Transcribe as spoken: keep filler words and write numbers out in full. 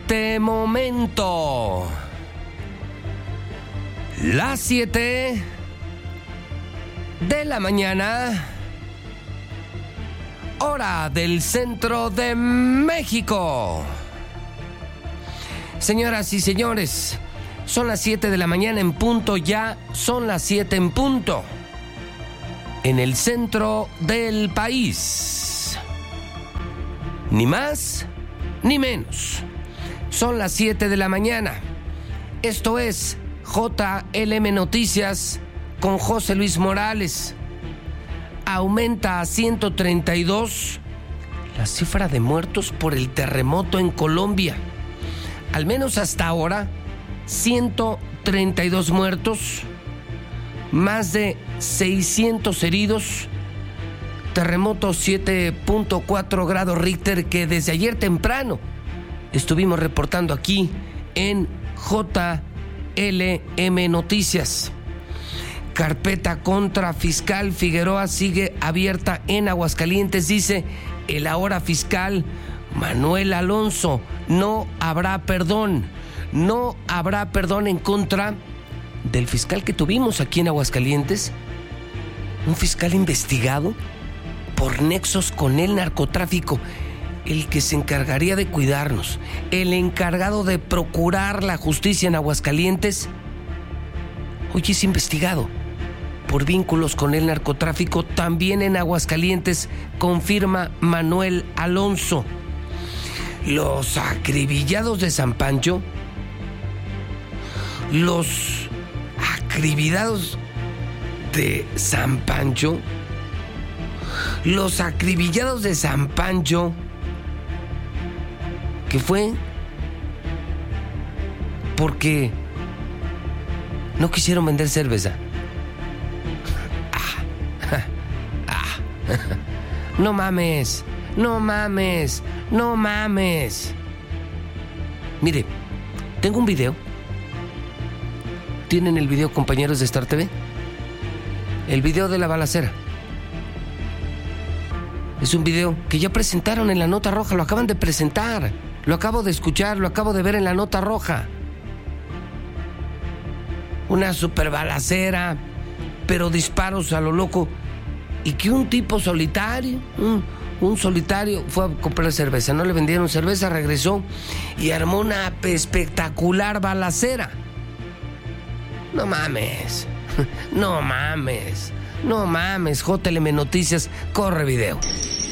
este momento, las siete de la mañana, hora del centro de México. Señoras y señores, son las siete de la mañana en punto, ya son las siete en punto, en el centro del país. Ni más ni menos. Son las siete de la mañana. Esto es J L M Noticias con José Luis Morales. Aumenta a ciento treinta y dos la cifra de muertos por el terremoto en Colombia. Al menos hasta ahora, ciento treinta y dos muertos, más de seiscientos heridos. Terremoto siete punto cuatro grados Richter que desde ayer temprano estuvimos reportando aquí en J L M Noticias. Carpeta contra fiscal Figueroa sigue abierta en Aguascalientes, dice el ahora fiscal Manuel Alonso. No habrá perdón, no habrá perdón en contra del fiscal que tuvimos aquí en Aguascalientes, un fiscal investigado por nexos con el narcotráfico, el que se encargaría de cuidarnos, el encargado de procurar la justicia en Aguascalientes, hoy es investigado por vínculos con el narcotráfico también en Aguascalientes, confirma Manuel Alonso. Los acribillados de San Pancho, los acribillados de San Pancho, los acribillados de San Pancho, que fue porque no quisieron vender cerveza. Ah, ah, no mames, no mames, no mames. Mire, tengo un video. ¿Tienen el video, compañeros de Star T V? El video de la balacera. Es un video que ya presentaron en la Nota Roja, lo acaban de presentar, lo acabo de escuchar, lo acabo de ver en la Nota Roja. Una super balacera, pero disparos a lo loco, y que un tipo solitario, un, un solitario fue a comprar cerveza, no le vendieron cerveza, regresó y armó una espectacular balacera. No mames, no mames. No mames, J L M Noticias, corre video.